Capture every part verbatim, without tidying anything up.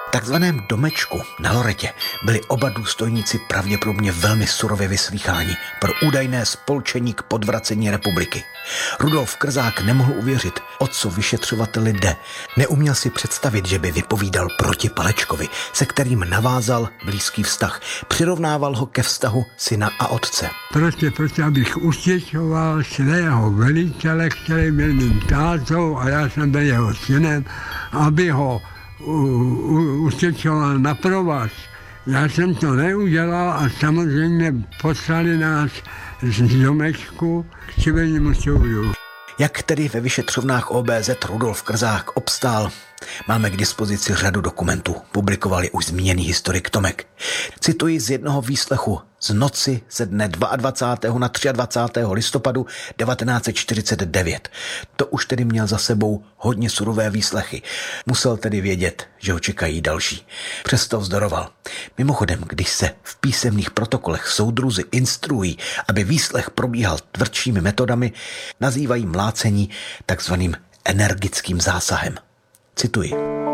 V takzvaném domečku na Loretě byli oba důstojníci pravděpodobně velmi surově vyslýcháni pro údajné spolčení k podvracení republiky. Rudolf Krzák nemohl uvěřit, o co vyšetřovateli jde. Neuměl si představit, že by vypovídal proti Palečkovi, se kterým navázal blízký vztah. Přirovnával ho ke vztahu syna a otce. Prostě, prostě abych usvědčoval svého velitele, který byl mým tátou a já jsem byl jeho synem, aby ho usvědčoval na provaz. Já jsem to neudělal a samozřejmě poslali nás z domečku k civilnímu soudu. Jak tedy ve vyšetřovnách O B Z Rudolf Krzák obstál? Máme k dispozici řadu dokumentů, publikovali už zmíněný historik Tomek. Cituji z jednoho výslechu z noci ze dne dvacátého druhého na dvacátého třetího listopadu devatenáct set čtyřicet devět. To už tedy měl za sebou hodně surové výslechy. Musel tedy vědět, že ho čekají další. Přesto vzdoroval. Mimochodem, když se v písemných protokolech soudruzi instruují, aby výslech probíhal tvrdšími metodami, nazývají mlácení takzvaným energickým zásahem. Cituji.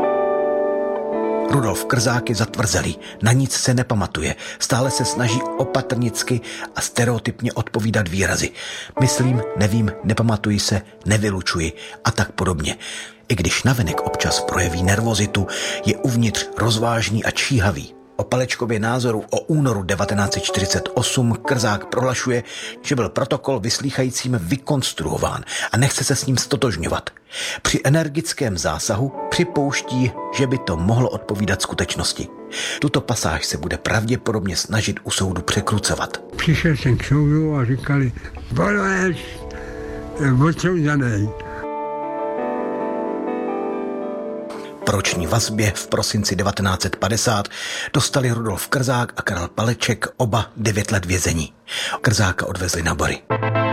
Rudolf Krzák je zatvrzelý, na nic se nepamatuje, stále se snaží opatrnicky a stereotypně odpovídat výrazy. Myslím, nevím, nepamatuji se, nevylučuji a tak podobně. I když navenek občas projeví nervozitu, je uvnitř rozvážný a číhavý. O Palečkově názoru o únoru devatenáct set čtyřicet osm Krzák prohlašuje, že byl protokol vyslýchajícím vykonstruován a nechce se s ním stotožňovat. Při energickém zásahu připouští, že by to mohlo odpovídat skutečnosti. Tuto pasáž se bude pravděpodobně snažit u soudu překrucovat. Přišel jsem k soudu a říkali, Borec, odsouzený. Po roční vazbě v prosinci devatenáct set padesát dostali Rudolf Krzák a Karel Paleček oba devět let vězení. Krzáka odvezli na Bory.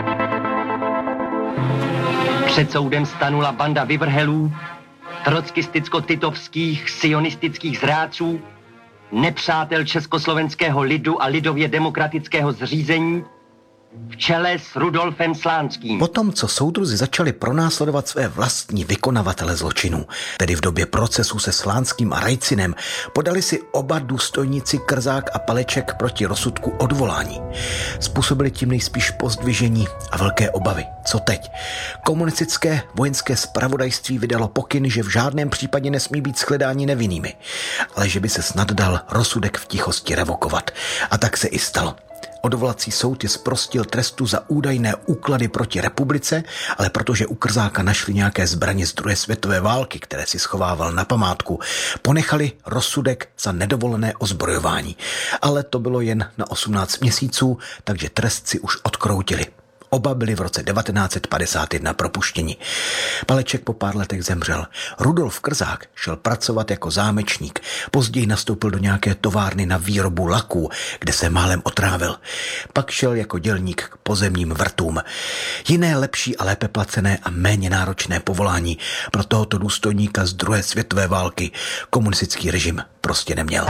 Před soudem stanula banda vyvrhelů, trockisticko-titovských, sionistických zrádců, nepřátel československého lidu a lidově demokratického zřízení, v čele s Rudolfem Slánským. Potom, co soudruzi začali pronásledovat své vlastní vykonavatele zločinů, tedy v době procesu se Slánským a Rajcinem, podali si oba důstojníci Krzák a Paleček proti rozsudku odvolání. Způsobili tím nejspíš pozdvižení a velké obavy. Co teď? Komunistické vojenské zpravodajství vydalo pokyn, že v žádném případě nesmí být shledáni nevinnými, ale že by se snad dal rozsudek v tichosti revokovat. A tak se i stalo. Odvolací soud je zprostil trestu za údajné úklady proti republice, ale protože u Krzáka našli nějaké zbraně z druhé světové války, které si schovával na památku, ponechali rozsudek za nedovolené ozbrojování. Ale to bylo jen na osmnáct měsíců, takže trest si už odkroutili. Oba byli v roce devatenáct set padesát jedna propuštěni. Paleček po pár letech zemřel. Rudolf Krzák šel pracovat jako zámečník. Později nastoupil do nějaké továrny na výrobu laků, kde se málem otrávil. Pak šel jako dělník k pozemním vrtům. Jiné lepší a lépe placené a méně náročné povolání pro tohoto důstojníka z druhé světové války komunistický režim prostě neměl.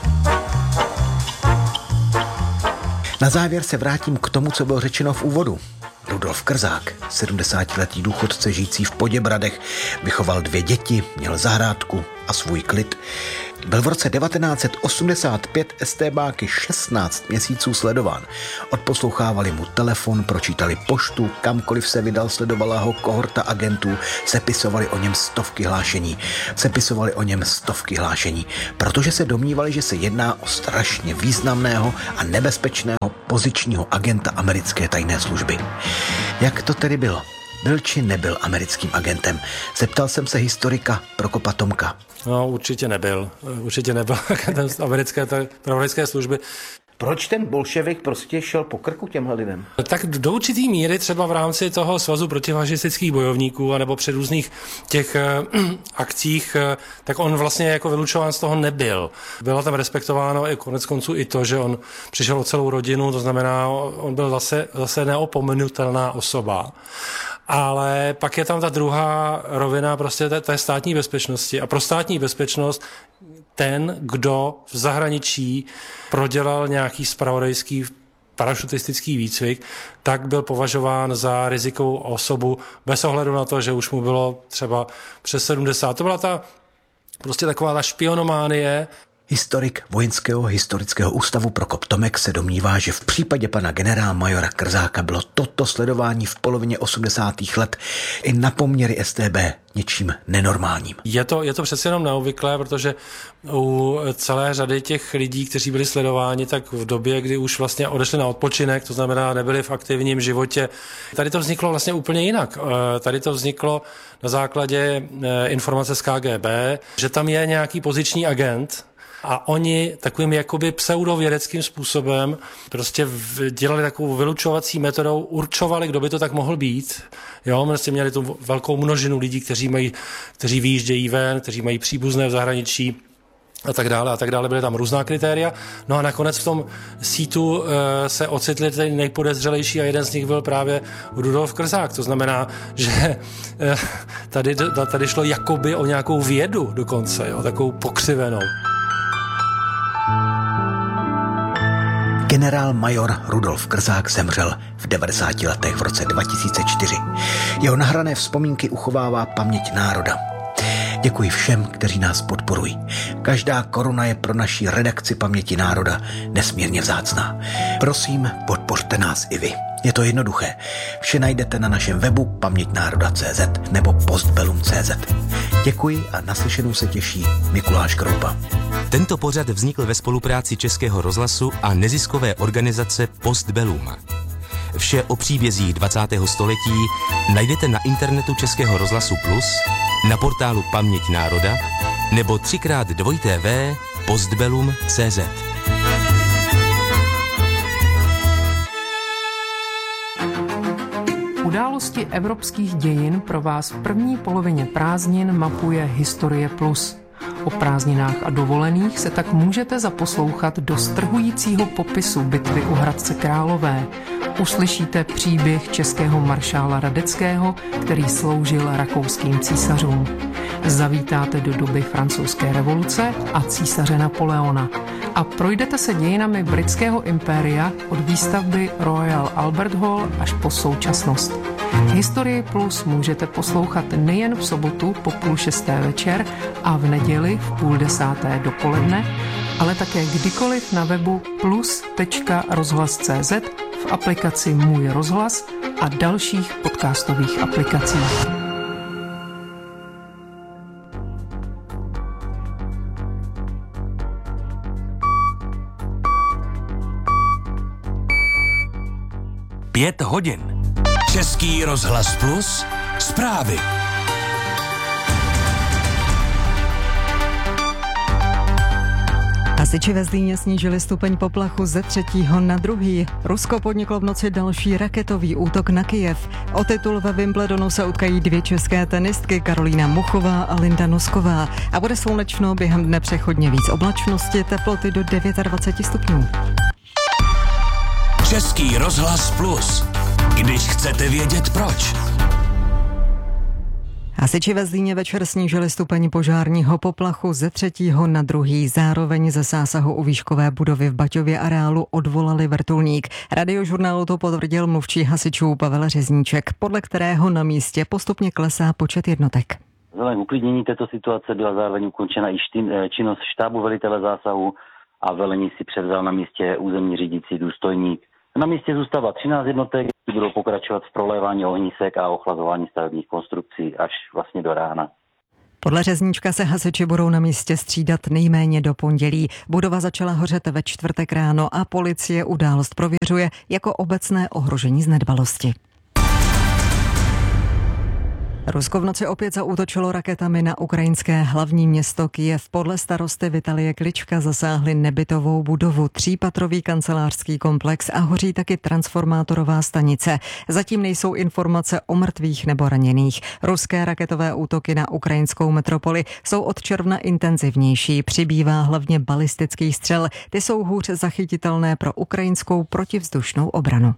Na závěr se vrátím k tomu, co bylo řečeno v úvodu. Rudolf Krzák, sedmdesátiletý důchodce žijící v Poděbradech, vychoval dvě děti, měl zahrádku a svůj klid. Byl v roce devatenáct set osmdesát pět estébáky šestnáct měsíců sledován. Odposlouchávali mu telefon, pročítali poštu, kamkoliv se vydal, sledovala ho kohorta agentů, sepisovali o něm stovky hlášení. Sepisovali o něm stovky hlášení, protože se domnívali, že se jedná o strašně významného a nebezpečného pozičního agenta americké tajné služby. Jak to tedy bylo? Byl či nebyl americkým agentem? Zeptal jsem se historika Prokopa Tomka. No, určitě nebyl. Určitě nebyl agentem americké zpravodajské služby. Proč ten bolševik prostě šel po krku těmhle lidem? Tak do určitý míry třeba v rámci toho svazu protifašistických bojovníků anebo při různých těch uh, akcích, uh, tak on vlastně jako vylučován z toho nebyl. Bylo tam respektováno i konec konců i to, že on přišel o celou rodinu, to znamená, on byl zase, zase neopomenutelná osoba. Ale pak je tam ta druhá rovina prostě té, té státní bezpečnosti. A pro státní bezpečnost ten, kdo v zahraničí prodělal nějaký zpravodajský parašutistický výcvik, tak byl považován za rizikovou osobu bez ohledu na to, že už mu bylo třeba přes sedmdesát. To byla ta Prostě taková ta špionománie. Historik Vojenského historického ústavu Prokop Tomek se domnívá, že v případě pana generálmajora Krzáka bylo toto sledování v polovině osmdesátých let i na poměry S T B něčím nenormálním. Je to, je to přece jenom neobvyklé, protože u celé řady těch lidí, kteří byli sledováni, tak v době, kdy už vlastně odešli na odpočinek, to znamená nebyli v aktivním životě, tady to vzniklo vlastně úplně jinak. Tady to vzniklo na základě informace z K G B, že tam je nějaký poziční agent, a oni takovým jakoby pseudovědeckým způsobem prostě dělali takovou vylučovací metodou, určovali, kdo by to tak mohl být. Jo, prostě měli tu velkou množinu lidí, kteří mají, kteří vyjíždějí ven, kteří mají příbuzné v zahraničí a tak dále a tak dále. Byly tam různá kritéria. No a nakonec v tom sítu e, se ocitli ty nejpodezřelejší a jeden z nich byl právě Rudolf Krzák. To znamená, že e, tady, tady šlo jakoby o nějakou vědu dokonce, jo, takovou pokřivenou. Generál major Rudolf Krzák zemřel v devadesáti letech v roce dva tisíce čtyři. Jeho nahrané vzpomínky uchovává paměť národa. Děkuji všem, kteří nás podporují. Každá koruna je pro naši redakci Paměti národa nesmírně vzácná. Prosím, podpořte nás i vy. Je to jednoduché. Vše najdete na našem webu paměť národa tečka cé zet nebo postbellum tečka cé zet. Děkuji a naslyšenou se těší Mikuláš Kroupa. Tento pořad vznikl ve spolupráci Českého rozhlasu a neziskové organizace Postbellum. Vše o příbězích dvacátého století najdete na internetu Českého rozhlasu Plus, na portálu Paměť národa nebo třikrát dvojité vé postbellum tečka cé zet. Události evropských dějin pro vás v první polovině prázdnin mapuje Historie Plus. O prázdninách a dovolených se tak můžete zaposlouchat do strhujícího popisu bitvy u Hradce Králové. Uslyšíte příběh českého maršála Radeckého, který sloužil rakouským císařům. Zavítáte do doby francouzské revoluce a císaře Napoleona. A projdete se dějinami britského impéria od výstavby Royal Albert Hall až po současnost. Historii Plus můžete poslouchat nejen v sobotu po půl šesté večer a v neděli v půl desáté dopoledne, ale také kdykoliv na webu plus tečka rozhlas tečka cé zet, v aplikaci Můj rozhlas a dalších podcastových aplikacích. Pět hodin. Český rozhlas Plus. Zprávy. Hasiči ve Zlíně snížili stupeň poplachu ze třetího na druhý. Rusko podniklo v noci další raketový útok na Kyjev. O titul ve Wimbledonu se utkají dvě české tenistky, Karolína Muchová a Linda Nosková. A bude slunečno, během dne přechodně víc oblačnosti, teploty do dvacet devět stupňů. Český rozhlas Plus. Když chcete vědět proč. Hasiči ve Zlíně večer snížili stupeň požárního poplachu ze třetího na druhý. Zároveň ze zásahu u výškové budovy v Baťově areálu odvolali vrtulník. Radiožurnálu to potvrdil mluvčí hasičů Pavel Řezníček, podle kterého na místě postupně klesá počet jednotek. Vzhledem k uklidnění této situace byla zároveň ukončena i činnost štábu velitele zásahu a velení si převzal na místě územní řídící důstojník. Na místě zůstává třináct jednotek, které budou pokračovat v prolévání ohnisek a ochlazování stavebních konstrukcí až vlastně do rána. Podle Řezníčka se hasiči budou na místě střídat nejméně do pondělí. Budova začala hořet ve čtvrtek ráno a policie událost prověřuje jako obecné ohrožení z nedbalosti. Rusko v noci opět zaútočilo raketami na ukrajinské hlavní město Kyjev. Podle starosty Vitalie Klička zasáhli nebytovou budovu, třípatrový kancelářský komplex a hoří taky transformátorová stanice. Zatím nejsou informace o mrtvých nebo raněných. Ruské raketové útoky na ukrajinskou metropoli jsou od června intenzivnější. Přibývá hlavně balistických střel. Ty jsou hůř zachytitelné pro ukrajinskou protivzdušnou obranu.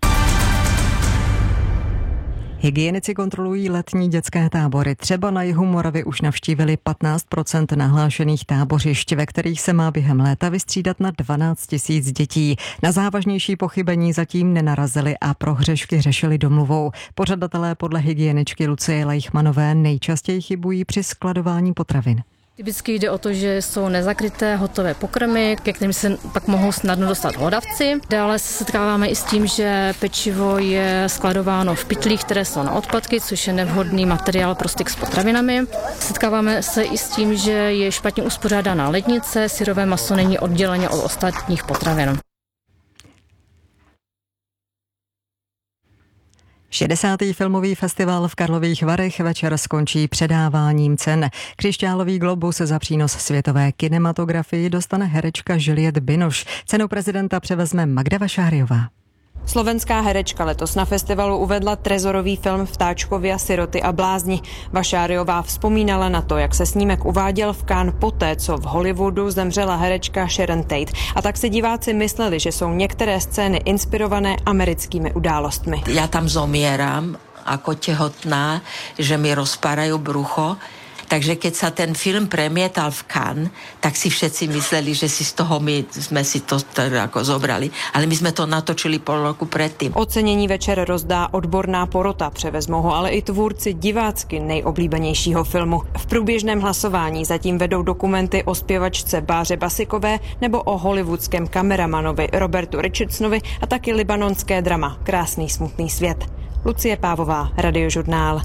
Hygienici kontrolují letní dětské tábory. Třeba na jihu Moravy už navštívili patnáct procent nahlášených tábořišť, ve kterých se má během léta vystřídat na dvanáct tisíc dětí. Na závažnější pochybení zatím nenarazili a prohřešky řešili domluvou. Pořadatelé podle hygieničky Lucie Lejchmanové nejčastěji chybují při skladování potravin. Typicky jde o to, že jsou nezakryté hotové pokrmy, ke kterým se pak mohou snadno dostat hlodavci. Dále se setkáváme i s tím, že pečivo je skladováno v pytlích, které jsou na odpadky, což je nevhodný materiál pro styk s potravinami. Setkáváme se i s tím, že je špatně uspořádaná lednice, syrové maso není odděleně od ostatních potravin. šedesátý filmový festival v Karlových Varech večer skončí předáváním cen. Křišťálový globus za přínos světové kinematografii dostane herečka Juliette Binoche. Cenu prezidenta převezme Magda Vašáriová. Slovenská herečka letos na festivalu uvedla trezorový film Vtáčkovia, siroty a blázni. Vašáriová vzpomínala na to, jak se snímek uváděl v Cannes poté, co v Hollywoodu zemřela herečka Sharon Tate. A tak si diváci mysleli, že jsou některé scény inspirované americkými událostmi. Já tam zomieram ako tehotná, že mi rozpárajú brucho. Takže keď sa ten film premietal v Cannes, tak si všetci mysleli, že si z toho my sme si to teda ako zobrali. Ale my sme to natočili pol roku predtým. Ocenění večer rozdá odborná porota, převezmou ho ale i tvůrci divácky nejoblíbenějšího filmu. V průběžném hlasování zatím vedou dokumenty o zpěvačce Báře Basikové nebo o hollywoodském kameramanovi Robertu Richardsonovi a taky libanonské drama Krásný smutný svět. Lucie Pávová, Radiožurnál.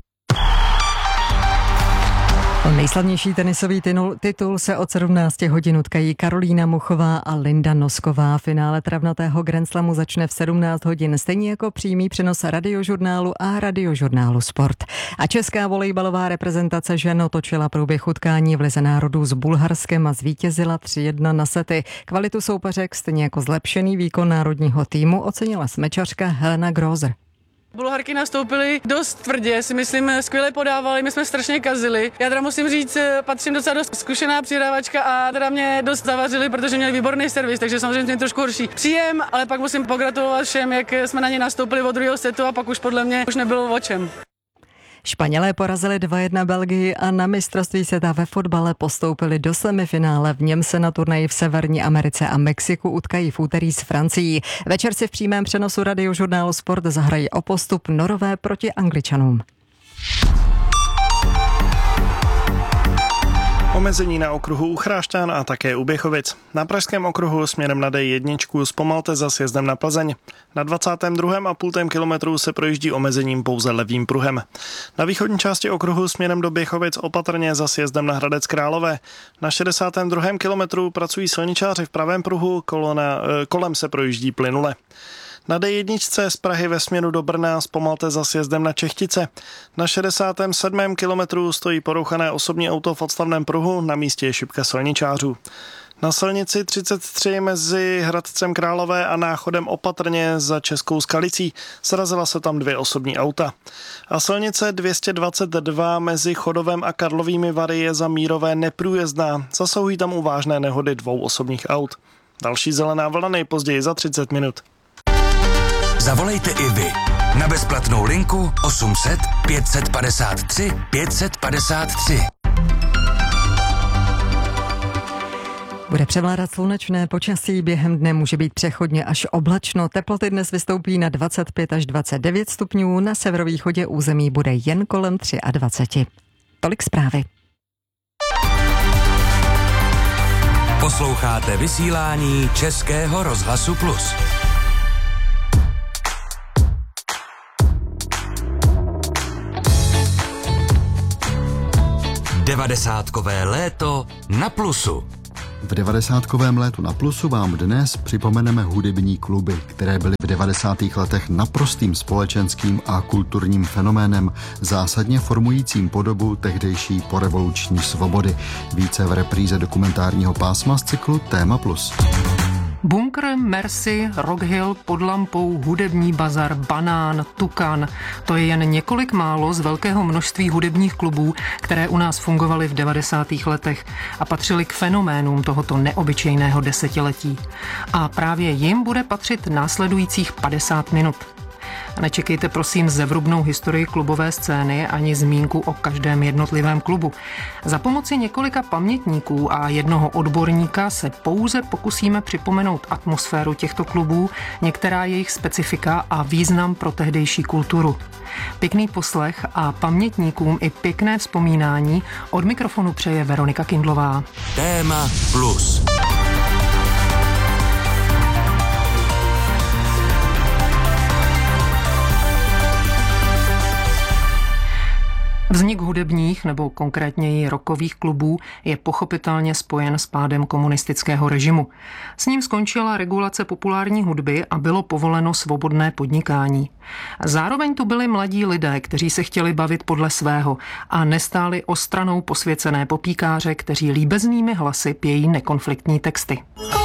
Nejslavnější tenisový titul se od sedmnácti hodin utkají Karolína Muchová a Linda Nosková. Finále travnatého Grand Slamu začne v sedmnáct hodin, stejně jako přímý přenos Radiožurnálu a Radiožurnálu Sport. A česká volejbalová reprezentace žen otočila průběh utkání v Lize národů s Bulharskem a zvítězila tři jedna na sety. Kvalitu soupeřek, stejně jako zlepšený výkon národního týmu, ocenila smečařka Helena Grozer. Bulharky nastoupily dost tvrdě, si myslím, skvěle podávali, my jsme strašně kazili. Já teda musím říct, patřím docela dost zkušená přidávačka a teda mě dost zavařili, protože měli výborný servis, takže samozřejmě mě trošku horší příjem, ale pak musím pogratulovat všem, jak jsme na ně nastoupili od druhého setu a pak už podle mě už nebylo o čem. Španělé porazili dva jedna Belgii a na mistrovství světa ve fotbale postoupili do semifinále. V něm se na turnaji v Severní Americe a Mexiku utkají v úterý s Francií. Večer si v přímém přenosu Radiožurnálu Sport zahrají o postup Norové proti Angličanům. Omezení na okruhu u Chrášťan a také u Běchovic. Na pražském okruhu směrem na D jedna zpomalte za sjezdem na Plzeň. Na dvacátém druhém a půl kilometru se projíždí omezením pouze levým pruhem. Na východní části okruhu směrem do Běchovic opatrně za sjezdem na Hradec Králové. Na šedesátém druhém kilometru pracují silničáři v pravém pruhu, kolona, kolem se projíždí plynule. Na D jedna z Prahy ve směru do Brna zpomalte za sjezdem na Čechtice. Na šedesátém sedmém kilometru stojí porouchané osobní auto v odstavném pruhu, na místě je šipka silničářů. Na silnici třicet tři mezi Hradcem Králové a Náchodem opatrně za Českou Skalicí srazila se tam dvě osobní auta. A silnice dvě stě dvacet dva mezi Chodovem a Karlovými Vary je za Mírové neprůjezdná. Zasahují tam u vážné nehody dvou osobních aut. Další zelená vlna nejpozději za třicet minut. Zavolejte i vy na bezplatnou linku osm set pět padesát tři pět padesát tři. Bude převládat slunečné počasí, během dne může být přechodně až oblačno. Teploty dnes vystoupí na dvacet pět až dvacet devět stupňů, na severovýchodě území bude jen kolem dvacet tři. Tolik zprávy. Posloucháte vysílání Českého rozhlasu Plus. Devadesátkové léto na Plusu. V devadesátkovém létu na Plusu vám dnes připomeneme hudební kluby, které byly v devadesátých letech naprostým společenským a kulturním fenoménem, zásadně formujícím podobu tehdejší porevoluční svobody. Více v repríze dokumentárního pásma z cyklu Téma Plus. Bunkr, Mercy, Rock Hill, Pod lampou, hudební bazar, Banán, Tukan. To je jen několik málo z velkého množství hudebních klubů, které u nás fungovaly v devadesátých letech a patřily k fenoménům tohoto neobyčejného desetiletí. A právě jim bude patřit následujících padesát minut. Nečekejte prosím zevrubnou historii klubové scény ani zmínku o každém jednotlivém klubu. Za pomoci několika pamětníků a jednoho odborníka se pouze pokusíme připomenout atmosféru těchto klubů, některá jejich specifika a význam pro tehdejší kulturu. Pěkný poslech a pamětníkům i pěkné vzpomínání od mikrofonu přeje Veronika Kindlová. Téma plus. Vznik hudebních nebo konkrétněji rockových klubů je pochopitelně spojen s pádem komunistického režimu. S ním skončila regulace populární hudby a bylo povoleno svobodné podnikání. Zároveň tu byli mladí lidé, kteří se chtěli bavit podle svého a nestáli o stranou posvěcené popíkáře, kteří líbeznými hlasy pějí nekonfliktní texty.